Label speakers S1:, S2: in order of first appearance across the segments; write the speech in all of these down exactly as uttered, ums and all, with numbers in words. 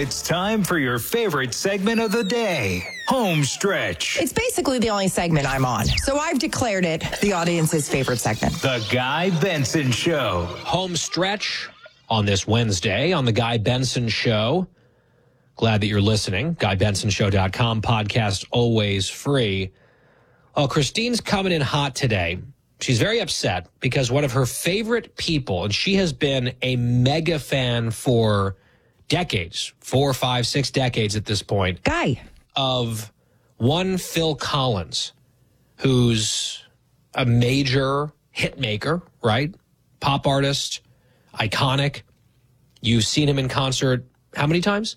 S1: it's time for your favorite segment of the day, Home Stretch.
S2: It's basically the only segment I'm on, so I've declared it the audience's favorite segment.
S1: The Guy Benson Show.
S3: Home Stretch on this Wednesday on The Guy Benson Show. Glad that you're listening. guy benson show dot com, podcast always free. Oh, Christine's coming in hot today. She's very upset because one of her favorite people, and she has been a mega fan for decades, four, five, six decades at this point.
S2: Guy.
S3: Of one Phil Collins, who's a major hit maker, right? Pop artist, iconic. You've seen him in concert how many times?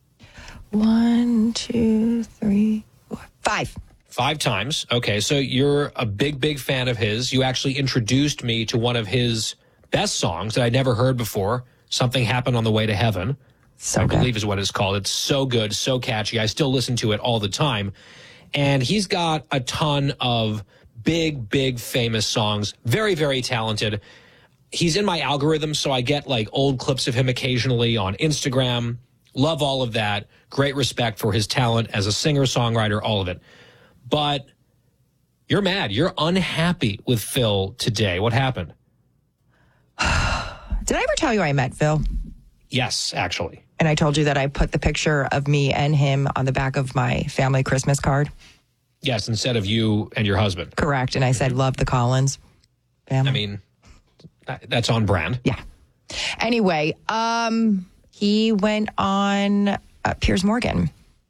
S2: One, two, three, four, five.
S3: Five times. Okay, so you're a big, big fan of his. You actually introduced me to one of his best songs that I'd never heard before. Something Happened on the Way to Heaven,
S2: so
S3: I
S2: good.
S3: believe is what it's called. It's so good, so catchy. I still listen to it all the time. And he's got a ton of big, big famous songs. Very, very talented. He's in my algorithm, so I get like old clips of him occasionally on Instagram. Love all of that. Great respect for his talent as a singer-songwriter, all of it. But you're mad. You're unhappy with Phil today. What happened?
S2: Did I ever tell you I met Phil?
S3: Yes, actually.
S2: And I told you that I put the picture of me and him on the back of my family Christmas card?
S3: Yes, instead of you and your husband.
S2: Correct. And I said, love the Collins family.
S3: I mean, that, that's on brand.
S2: Yeah. Anyway, um... he went on uh, Piers Morgan,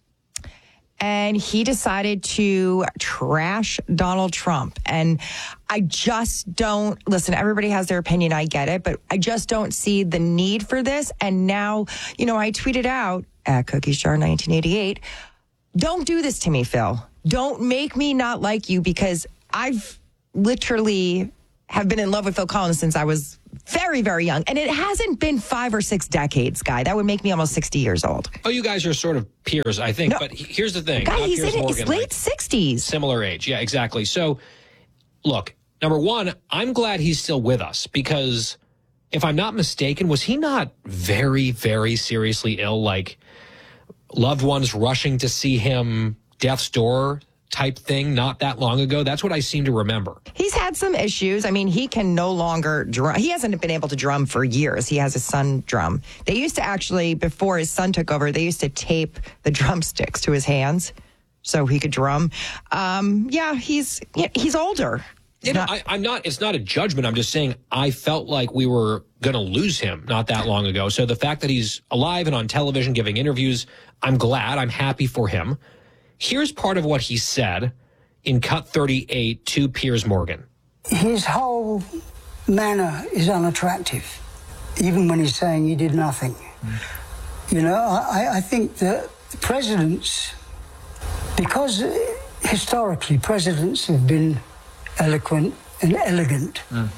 S2: and he decided to trash Donald Trump. And I just don't, listen, everybody has their opinion, I get it, but I just don't see the need for this. And now, you know, I tweeted out at Cookies Jar nineteen eighty-eight, don't do this to me, Phil. Don't make me not like you, because I've literally have been in love with Phil Collins since I was very, very young. And it hasn't been five or six decades, Guy. That would make me almost sixty years old.
S3: Oh, you guys are sort of peers, I think.
S2: No.
S3: But he- here's the thing.
S2: Guy,
S3: Not
S2: he's
S3: Piers
S2: in
S3: Morgan,
S2: his late
S3: like,
S2: sixties.
S3: similar age. Yeah, exactly. So, look, number one, I'm glad he's still with us, because if I'm not mistaken, was he not very, very seriously ill? Like loved ones rushing to see him, death's door type thing not that long ago? That's what I seem to remember.
S2: He's had some issues. I mean, he can no longer drum. He hasn't been able to drum for years. He has his son drum. They used to actually, before his son took over, they used to tape the drumsticks to his hands so he could drum. Um, yeah, he's he's older.
S3: You know, I, I'm not, it's not a judgment. I'm just saying I felt like we were going to lose him not that long ago. So the fact that he's alive and on television giving interviews, I'm glad. I'm happy for him. Here's part of what he said in Cut thirty-eight to Piers Morgan.
S4: His whole manner is unattractive, even when he's saying he did nothing. Mm. You know, I, I think that presidents, because historically presidents have been eloquent and elegant, mm.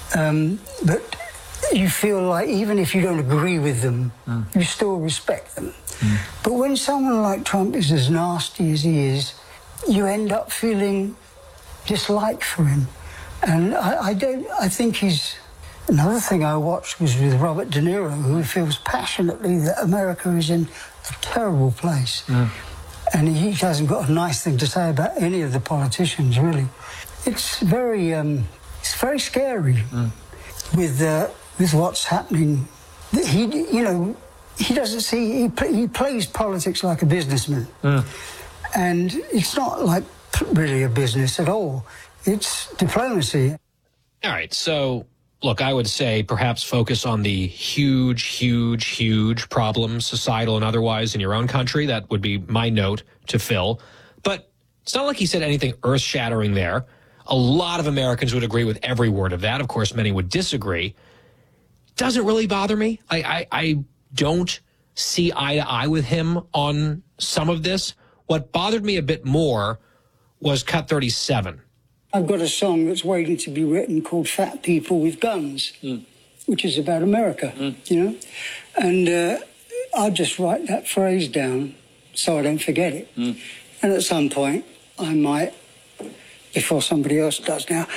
S4: um, but you feel like even if you don't agree with them, mm. you still respect them. Mm. But when someone like Trump is as nasty as he is, you end up feeling dislike for him. And I, I don't, I think he's, another thing I watched was with Robert De Niro, who feels passionately that America is in a terrible place. Mm. And he hasn't got a nice thing to say about any of the politicians, really. It's very, um, it's very scary mm. with, uh, with what's happening. He, you know, he doesn't see, he, he plays politics like a businessman. Mm. And it's not like really a business at all. It's diplomacy.
S3: All right. So, look, I would say perhaps focus on the huge, huge, huge problems, societal and otherwise, in your own country. That would be my note to Phil. But it's not like he said anything earth-shattering there. A lot of Americans would agree with every word of that. Of course, many would disagree. Doesn't really bother me. I, I, I don't see eye to eye with him on some of this. What bothered me a bit more was Cut thirty-seven.
S4: I've got a song that's waiting to be written called Fat People with Guns, mm. which is about America, mm. you know? And uh, I'll just write that phrase down so I don't forget it. Mm. And at some point, I might, before somebody else does now.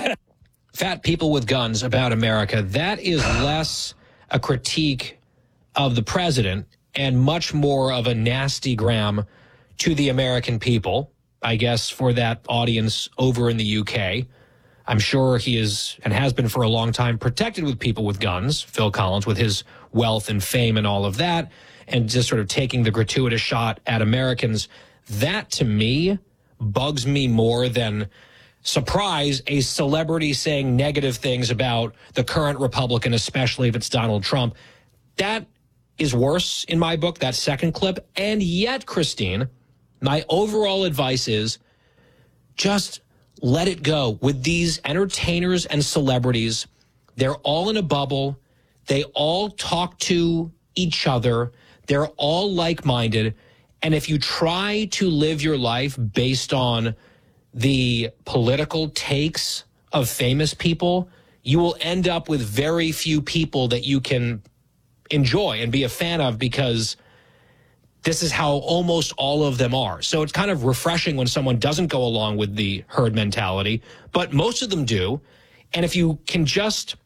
S3: Fat People with Guns about America. That is less a critique of the president and much more of a nasty gram to the American people, I guess, for that audience over in the U K. I'm sure he is and has been for a long time protected with people with guns, Phil Collins, with his wealth and fame and all of that, and just sort of taking the gratuitous shot at Americans. That, to me, bugs me more than, surprise, a celebrity saying negative things about the current Republican, especially if it's Donald Trump. That is worse in my book, that second clip. And yet, Christine, my overall advice is just let it go with these entertainers and celebrities. They're all in a bubble. They all talk to each other. They're all like-minded. And if you try to live your life based on the political takes of famous people, you will end up with very few people that you can enjoy and be a fan of, because this is how almost all of them are. So it's kind of refreshing when someone doesn't go along with the herd mentality, but most of them do. And if you can just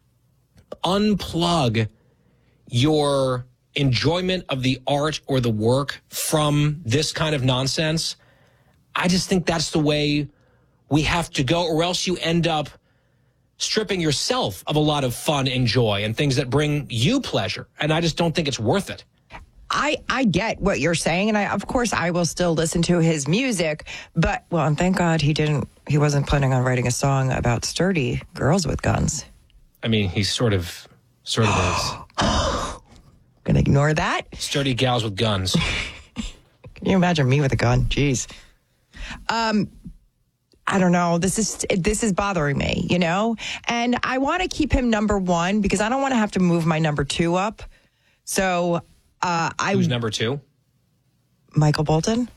S3: unplug your enjoyment of the art or the work from this kind of nonsense, I just think that's the way we have to go, or else you end up stripping yourself of a lot of fun and joy and things that bring you pleasure. And I just don't think it's worth it.
S2: I, I get what you're saying, and I, of course I will still listen to his music, but, well, and thank God he didn't, he wasn't planning on writing a song about sturdy girls with guns.
S3: I mean, he sort of, sort of is.
S2: Gonna ignore that.
S3: Sturdy gals with guns.
S2: Can you imagine me with a gun? Jeez. Um, I don't know. This is, this is bothering me, you know, and I want to keep him number one because I don't want to have to move my number two up. So, Uh, I
S3: Who's number two?
S2: Michael Bolton.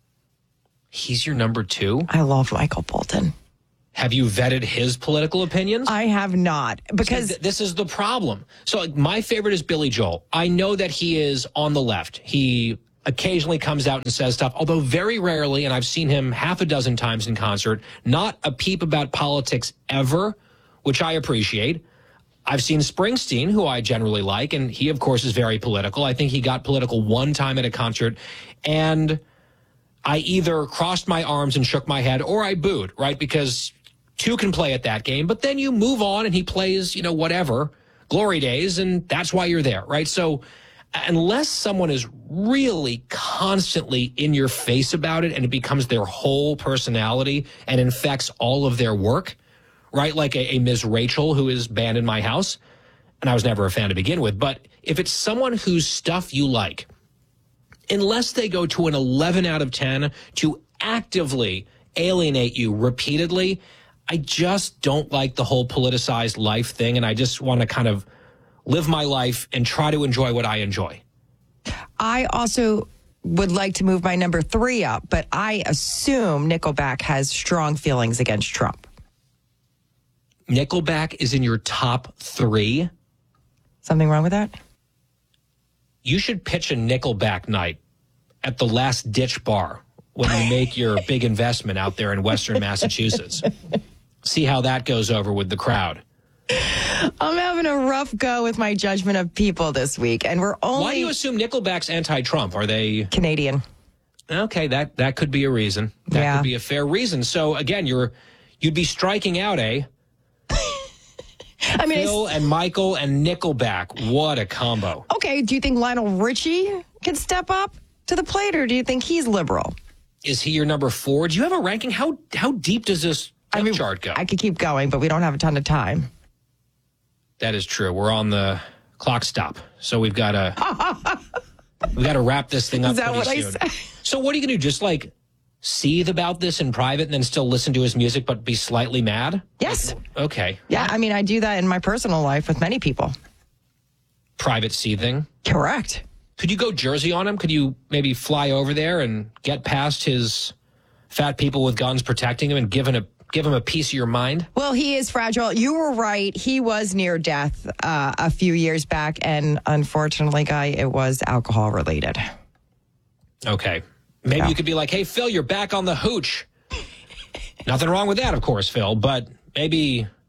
S3: He's your number two?
S2: I love Michael Bolton.
S3: Have you vetted his political opinions?
S2: I have not, because
S3: Th- this is the problem. So like, my favorite is Billy Joel. I know that he is on the left. He occasionally comes out and says stuff, although very rarely, and I've seen him half a dozen times in concert, not a peep about politics ever, which I appreciate. I've seen Springsteen, who I generally like, and he, of course, is very political. I think he got political one time at a concert, and I either crossed my arms and shook my head, or I booed, right? Because two can play at that game, but then you move on, and he plays, you know, whatever, Glory Days, and that's why you're there, right? So unless someone is really constantly in your face about it, and it becomes their whole personality and infects all of their work, right? Like a, a Miz Rachel, who is banned in my house, and I was never a fan to begin with. But if it's someone whose stuff you like, unless they go to an eleven out of ten to actively alienate you repeatedly, I just don't like the whole politicized life thing. And I just want to kind of live my life and try to enjoy what I enjoy.
S2: I also would like to move my number three up, but I assume Nickelback has strong feelings against Trump.
S3: Nickelback is in your top three.
S2: Something wrong with that?
S3: You should pitch a Nickelback night at the Last Ditch Bar when you make your big investment out there in Western Massachusetts. See how that goes over with the crowd.
S2: I'm having a rough go with my judgment of people this week, and we're only...
S3: Why do you assume Nickelback's anti-Trump? Are they...
S2: Canadian.
S3: Okay, that, that could be a reason. That
S2: Yeah.
S3: could be a fair reason. So, again, you're you'd be striking out, eh?
S2: I mean,
S3: Phil and Michael and Nickelback. What a combo.
S2: okay, do you think Lionel Richie can step up to the plate, or do you think he's liberal?
S3: Is he your number four? Do you have a ranking? How how deep does this
S2: I mean,
S3: chart go?
S2: I could keep going, but we don't have a ton of time.
S3: That is true. We're on the clock stop, so we've got to we got to wrap this thing up.
S2: Is that
S3: pretty
S2: what I
S3: soon.
S2: said?
S3: So what are you gonna do? Just like seethe about this in private and then still listen to his music, but be slightly mad?
S2: Yes.
S3: Okay.
S2: Yeah, I mean, I do that in my personal life with many people.
S3: Private seething.
S2: Correct.
S3: Could you go Jersey on him? Could you maybe fly over there and get past his fat people with guns protecting him and give him a give him a piece of your mind?
S2: Well, he is fragile. You were right. He was near death uh, a few years back, and unfortunately, Guy, it was alcohol related.
S3: Okay. Maybe
S2: Yeah.
S3: you could be like, hey, Phil, you're back on the hooch. Nothing wrong with that, of course, Phil, but maybe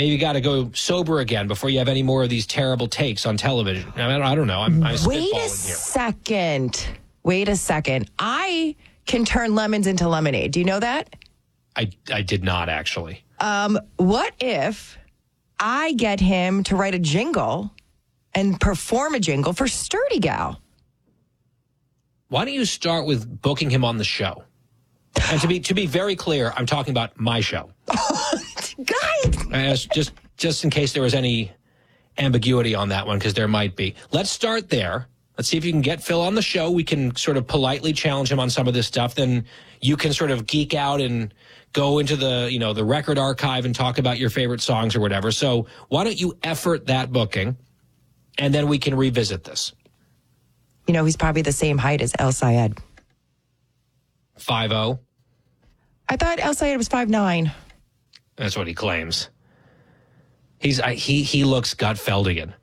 S3: maybe you got to go sober again before you have any more of these terrible takes on television. I, mean, I don't know. I'm, I'm
S2: Wait a
S3: spitballing here.
S2: second. Wait a second. I can turn lemons into lemonade. Do you know that?
S3: I, I did not, actually.
S2: Um, what if I get him to write a jingle and perform a jingle for Sturdy Gal?
S3: Why don't you start with booking him on the show? And to be to be very clear, I'm talking about my show.
S2: Guys!
S3: As just just in case there was any ambiguity on that one, because there might be. Let's start there. Let's see if you can get Phil on the show. We can sort of politely challenge him on some of this stuff. Then you can sort of geek out and go into the, you know, the record archive and talk about your favorite songs or whatever. So why don't you effort that booking, and then we can revisit this.
S2: You know, he's probably the same height as El Sayed.
S3: five oh.
S2: I thought El Sayed was five nine.
S3: That's what he claims. He's I, he he looks Gutfeldian.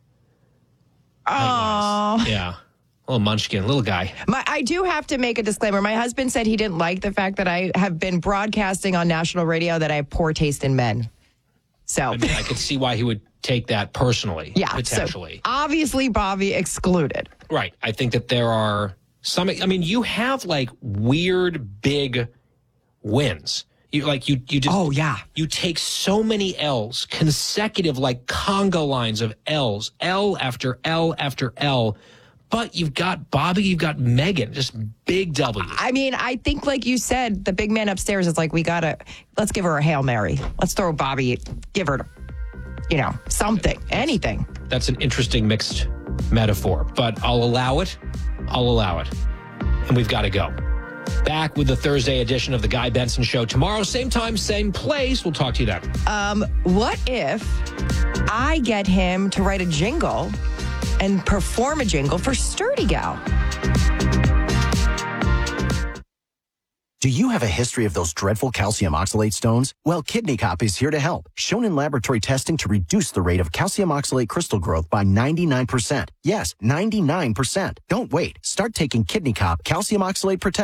S2: Oh,
S3: Yeah. Little munchkin, little guy.
S2: my, I do have to make a disclaimer. My husband said he didn't like the fact that I have been broadcasting on national radio that I have poor taste in men. So,
S3: I mean, I could see why he would take that personally,
S2: yeah,
S3: potentially.
S2: So obviously, Bobby excluded.
S3: Right. I think that there are some, I mean, you have like weird big wins. You like, you, you just,
S2: Oh, yeah.
S3: You take so many L's, consecutive like conga lines of L's, L after L after L. But you've got Bobby, you've got Megan, just big W's.
S2: I mean, I think, like you said, the big man upstairs is like, we got to, let's give her a Hail Mary. Let's throw Bobby, give her, you know, something, anything.
S3: That's an interesting mixed metaphor, but I'll allow it. I'll allow it. And we've got to go. Back with the Thursday edition of The Guy Benson Show tomorrow, same time, same place. We'll talk to you then.
S2: Um, what if I get him to write a jingle and perform a jingle for Sturdy Gal?
S5: Do you have a history of those dreadful calcium oxalate stones? Well, Kidney Cop is here to help. Shown in laboratory testing to reduce the rate of calcium oxalate crystal growth by ninety-nine percent. Yes, ninety-nine percent. Don't wait. Start taking Kidney Cop Calcium Oxalate Protect.